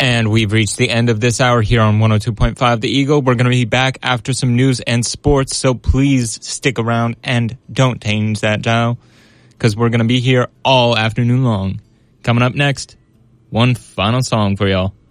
And we've reached the end of this hour here on 102.5 The Eagle. We're going to be back after some news and sports, so please stick around and don't change that dial, because we're going to be here all afternoon long. Coming up next, one final song for y'all.